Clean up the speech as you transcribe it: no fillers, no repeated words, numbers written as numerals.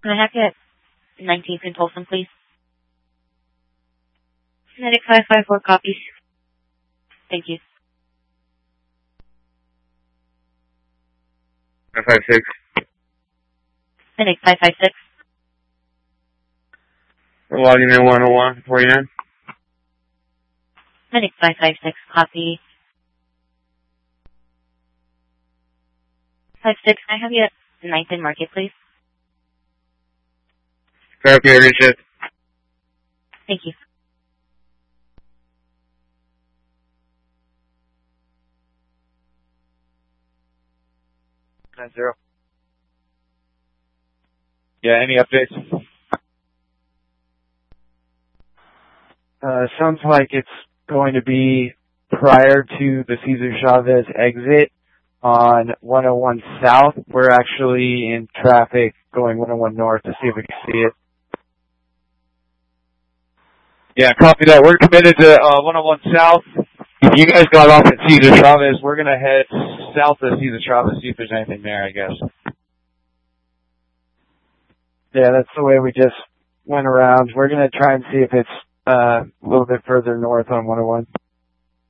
Can I have you at 19th and Tolson, please? Medic 554 copies. Thank you. 556. Medic 556. We're logging in 101, 49. Medic 556, copy. 56, can I have you at 9th and Market, please? Copy, reach it. Thank you. Zero. Yeah, any updates? Sounds like it's going to be prior to the Cesar Chavez exit on 101 South. We're actually in traffic going 101 North to see if we can see it. Yeah, copy that. We're committed to 101 South. If you guys got off at Cesar Chavez, we're going to head south of Cesar Chavez, see if there's anything there, I guess. Yeah, that's the way we just went around. We're going to try and see if it's a little bit further north on 101.